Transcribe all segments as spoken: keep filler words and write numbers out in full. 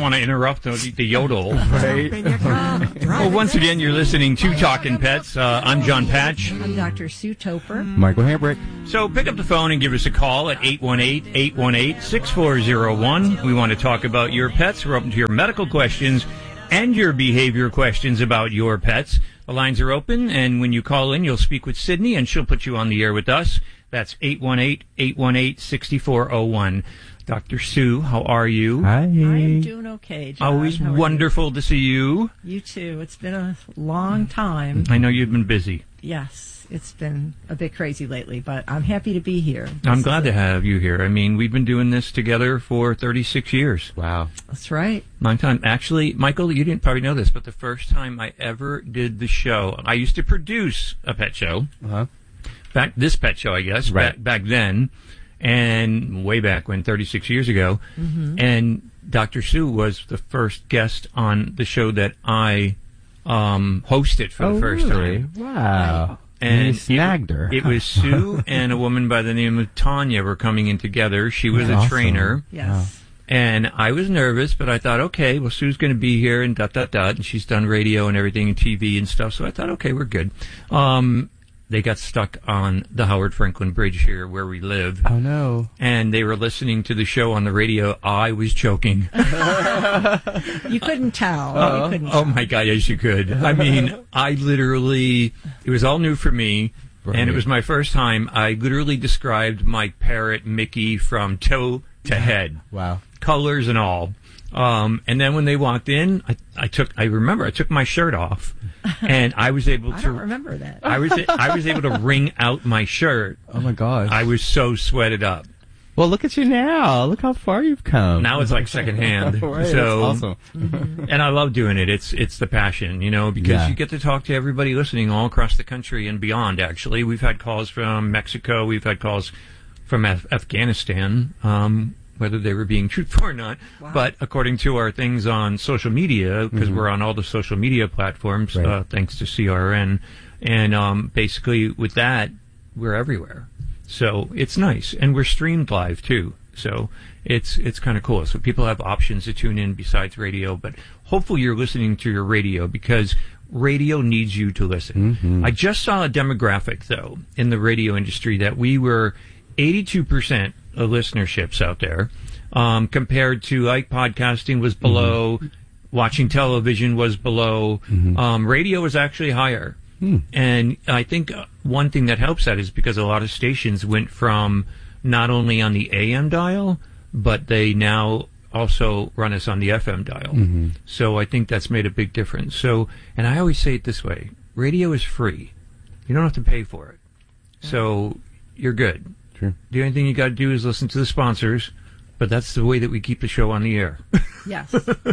want to interrupt the, the yodel. Right? Well, once again, you're listening to Talking Pets. Uh, I'm John Patch. I'm Doctor Sue Toper. Michael Hambrick. So pick up the phone and give us a call at eight one eight, eight one eight, six four zero one. We want to talk about your pets. We're open to your medical questions and your behavior questions about your pets. The lines are open, and when you call in, you'll speak with Sydney, and she'll put you on the air with us. That's eight one eight, eight one eight, six four zero one. Doctor Sue, how are you? Hi. I'm doing okay, John. Always How are wonderful to see you. You too. It's been a long time. I know you've been busy. Yes, it's been a bit crazy lately, but I'm happy to be here. This I'm glad to a, have you here. I mean, we've been doing this together for thirty-six years. Wow. That's right. Long time. Actually, Michael, you didn't probably know this, but the first time I ever did the show, I used to produce a pet show. Uh-huh. Back this pet show, I guess, right. back, back then, and way back when, thirty-six years ago. Mm-hmm. And Doctor Sue was the first guest on the show that I um, hosted for oh, the first really? time. Wow. And you snagged it, her. It was Sue and a woman by the name of Tanya were coming in together. She was That's a awesome. trainer. Yes. Wow. And I was nervous, but I thought, okay, well, Sue's going to be here and dot, dot, dot. And she's done radio and everything and T V and stuff. So I thought, okay, we're good. Um, they got stuck on the Howard Franklin Bridge here where we live. Oh, no. And they were listening to the show on the radio. I was choking. You couldn't tell. Uh, you couldn't oh, tell. my God, yes, you could. I mean, I literally, it was all new for me. Right. And it was my first time. I literally described my parrot, Mickey, from toe to head. Wow. Colors and all. Um, and then when they walked in, I, I took, I remember I took my shirt off and I was able I to, don't remember that. I was, I was able to wring out my shirt. Oh, my gosh. I was so sweated up. Well, look at you now. Look how far you've come. Now it's like secondhand. Right, So, that's awesome. Mm-hmm. and I love doing it. It's, it's the passion, you know, because Yeah. you get to talk to everybody listening all across the country and beyond, actually. We've had calls from Mexico. We've had calls from Af- Afghanistan. Um, whether they were being truthful or not. Wow. But according to our things on social media, because Mhm. we're on all the social media platforms, Right. uh, thanks to C R N, and um, basically with that, we're everywhere. So it's nice. And we're streamed live, too. So it's it's kind of cool. So people have options to tune in besides radio. But hopefully you're listening to your radio because radio needs you to listen. Mhm. I just saw a demographic, though, in the radio industry that we were eighty-two percent of listenerships out there, um, compared to like podcasting was below, mm-hmm. watching television was below, mm-hmm. um, radio was actually higher. Mm. And I think one thing that helps that is because a lot of stations went from not only on the A M dial, but they now also run us on the F M dial. Mm-hmm. So I think that's made a big difference. So, and I always say it this way, radio is free. You don't have to pay for it. Yeah. So you're good. Sure. The only thing you got to do is listen to the sponsors, but that's the way that we keep the show on the air. Yes.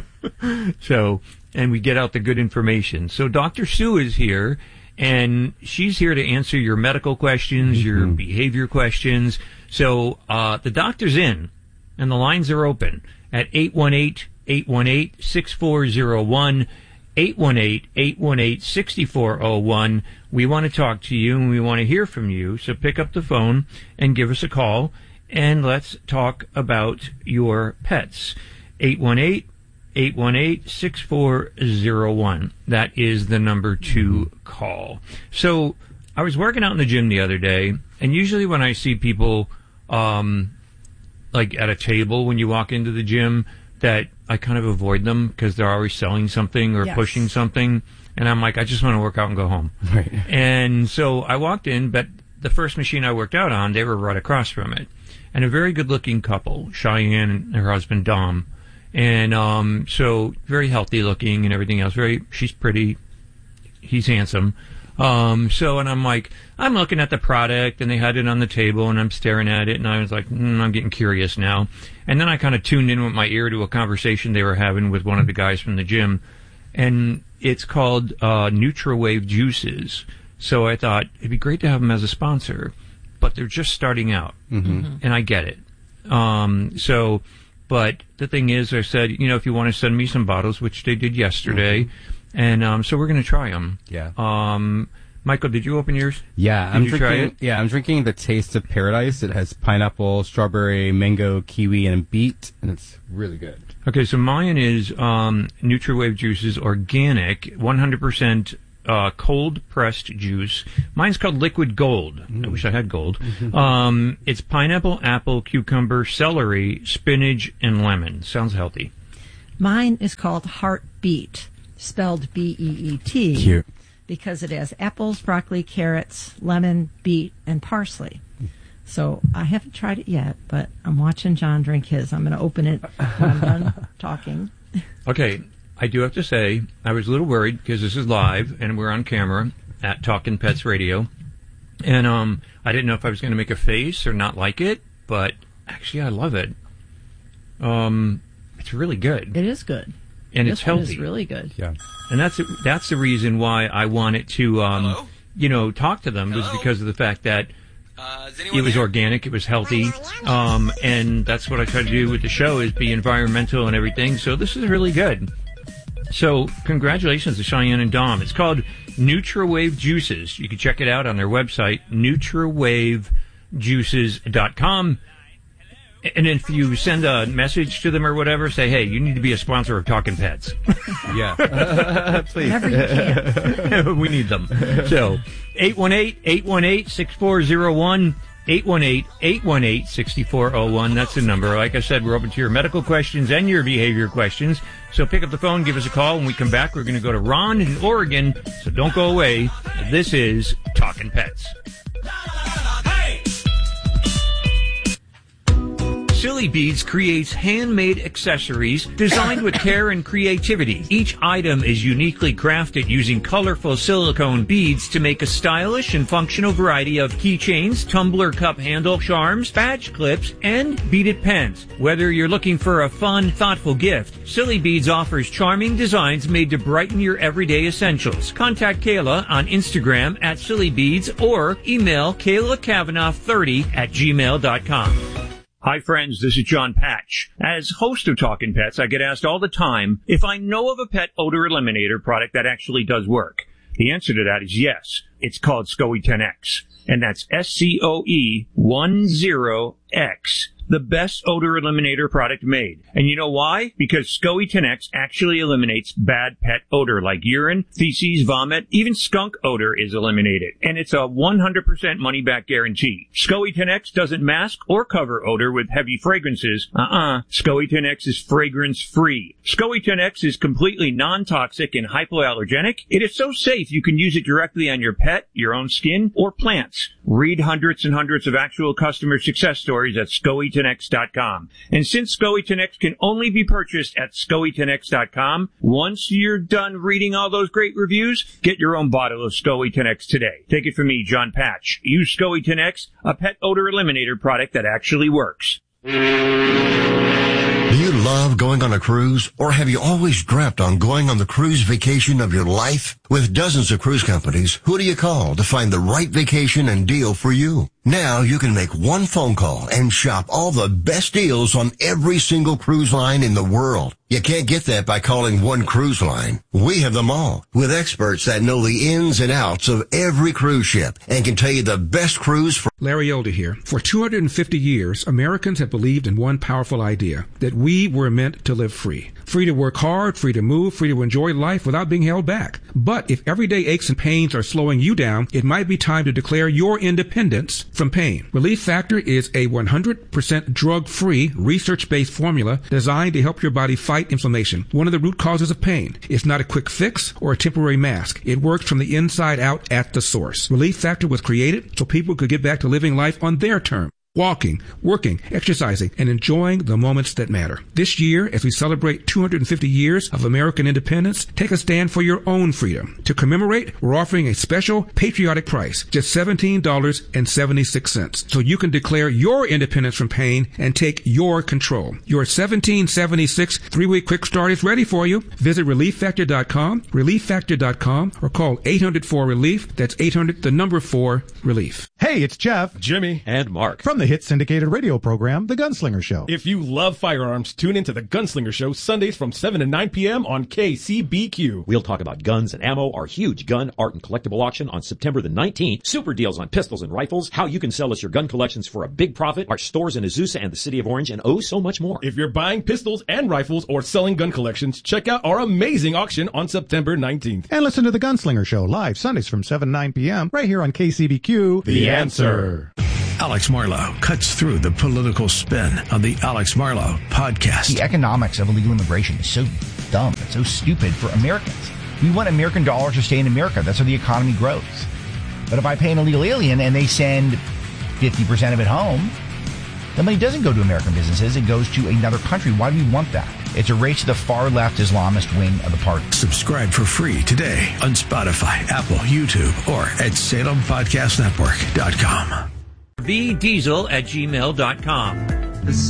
So, and we get out the good information. So Doctor Sue is here, and she's here to answer your medical questions, mm-hmm. your behavior questions. So uh, the doctor's in, and the lines are open at eight one eight, eight one eight, six four zero one, eight one eight, eight one eight, six four zero one. We want to talk to you, and we want to hear from you. So pick up the phone and give us a call, and let's talk about your pets. eight one eight, eight one eight, six four zero one. That is the number to call. So I was working out in the gym the other day, and usually when I see people um, like at a table when you walk into the gym, that I kind of avoid them because they're always selling something or yes. pushing something. And I'm like, I just want to work out and go home. Right. And so I walked in, but the first machine I worked out on, they were right across from it. And a very good-looking couple, Cheyenne and her husband, Dom. And um, so very healthy looking and everything else. Very, she's pretty. He's handsome. Um, so, and I'm like, I'm looking at the product, and they had it on the table, and I'm staring at it, and I was like, mm, I'm getting curious now. And then I kind of tuned in with my ear to a conversation they were having with one of the guys from the gym, and it's called uh, NutraWave Juices. So I thought it'd be great to have them as a sponsor, but they're just starting out, mm-hmm. and I get it. Um, so, but the thing is, I said, you know, if you want to send me some bottles, which they did yesterday, mm-hmm. and um, so we're going to try them. Yeah. Um, Michael, did you open yours? Yeah, Did I'm you drinking. try it? Yeah, I'm drinking the Taste of Paradise. It has pineapple, strawberry, mango, kiwi, and beet, and it's really good. Okay, so mine is um, NutriWave Juices Organic, one hundred percent uh, cold-pressed juice. Mine's called Liquid Gold. Mm. I wish I had gold. um, it's pineapple, apple, cucumber, celery, spinach, and lemon. Sounds healthy. Mine is called Heartbeat, spelled B E E T. Cute. Because it has apples, broccoli, carrots, lemon, beet, and parsley. So I haven't tried it yet, but I'm watching John drink his. I'm going to open it when I'm done talking. Okay, I do have to say, I was a little worried because this is live and we're on camera at Talkin' Pets Radio. And um, I didn't know if I was going to make a face or not like it, but actually I love it. Um, it's really good. It is good. And this it's healthy. One is really good. Yeah. And that's that's the reason why I wanted to, um, Hello? you know, talk to them, was Hello? because of the fact that Uh, is anyone it was there? organic, it was healthy, um, and that's what I try to do with the show, is be environmental and everything. So this is really good. So congratulations to Cheyenne and Dom. It's called NutriWave Juices. You can check it out on their website, Nutriwave Juices dot com. And if you send a message to them or whatever, say, hey, you need to be a sponsor of Talkin' Pets. Yeah. Please. Whenever you can. We need them. So, eight one eight, eight one eight, six four zero one, eight one eight, eight one eight, six four zero one. That's the number. Like I said, we're open to your medical questions and your behavior questions. So pick up the phone, give us a call. When we come back, we're going to go to Ron in Oregon. So don't go away. This is Talkin' Pets. Silly Beads creates handmade accessories designed with care and creativity. Each item is uniquely crafted using colorful silicone beads to make a stylish and functional variety of keychains, tumbler cup handle charms, badge clips, and beaded pens. Whether you're looking for a fun, thoughtful gift, Silly Beads offers charming designs made to brighten your everyday essentials. Contact Kayla on Instagram at Silly Beads or email Kayla Kavanaugh thirty at gmail dot com. Hi friends, this is John Patch. As host of Talkin' Pets, I get asked all the time if I know of a pet odor eliminator product that actually does work. The answer to that is yes. It's called SCOE ten X. And that's S C O E ten X. The best odor eliminator product made. And you know why? Because SCOE ten X actually eliminates bad pet odor like urine, feces, vomit, even skunk odor is eliminated. And it's a one hundred percent money-back guarantee. SCOE ten X doesn't mask or cover odor with heavy fragrances. Uh-uh. SCOE ten X is fragrance-free. SCOE ten X is completely non-toxic and hypoallergenic. It is so safe you can use it directly on your pet, your own skin, or plants. Read hundreds and hundreds of actual customer success stories at SCOE ten X dot com. And since SCOE ten X can only be purchased at SCOE ten X dot com, once you're done reading all those great reviews, get your own bottle of SCOE ten X today. Take it from me, John Patch. Use SCOE ten X, a pet odor eliminator product that actually works. Do you love going on a cruise, or have you always dreamt on going on the cruise vacation of your life? With dozens of cruise companies, who do you call to find the right vacation and deal for you? Now you can make one phone call and shop all the best deals on every single cruise line in the world. You can't get that by calling one cruise line. We have them all, with experts that know the ins and outs of every cruise ship and can tell you the best cruise for... Larry Older here. For two hundred fifty years, Americans have believed in one powerful idea, that we were meant to live free. Free to work hard, free to move, free to enjoy life without being held back. But if everyday aches and pains are slowing you down, it might be time to declare your independence from pain. Relief Factor is a one hundred percent drug-free, research-based formula designed to help your body fight inflammation, one of the root causes of pain. It's not a quick fix or a temporary mask. It works from the inside out at the source. Relief Factor was created so people could get back to living life on their terms. Walking, working, exercising, and enjoying the moments that matter. This year, as we celebrate two hundred fifty years of American independence, take a stand for your own freedom. To commemorate, we're offering a special patriotic price, just seventeen dollars and seventy-six cents, so you can declare your independence from pain and take your control. Your seventeen seventy-six three-week quick start is ready for you. Visit relief factor dot com, relief factor dot com, or call eight hundred four relief. That's eight hundred, the number four, relief. Hey, it's Jeff, Jimmy, and Mark from the the hit syndicated radio program, The Gunslinger Show. If you love firearms, tune into The Gunslinger Show Sundays from seven to nine p.m. on K C B Q. We'll talk about guns and ammo, our huge gun, art, and collectible auction on September the nineteenth, super deals on pistols and rifles, how you can sell us your gun collections for a big profit, our stores in Azusa and the City of Orange, and oh, so much more. If you're buying pistols and rifles or selling gun collections, check out our amazing auction on September nineteenth. And listen to The Gunslinger Show live Sundays from seven to nine p.m. right here on K C B Q. The Answer. Alex Marlow cuts through the political spin on the Alex Marlow podcast. The economics of illegal immigration is so dumb. It's so stupid for Americans. We want American dollars to stay in America. That's how the economy grows. But if I pay an illegal alien and they send fifty percent of it home, the money doesn't go to American businesses. It goes to another country. Why do we want that? It's a race to the far left Islamist wing of the party. Subscribe for free today on Spotify, Apple, YouTube, or at Salem Podcast Network dot com. v diesel at gmail dot com.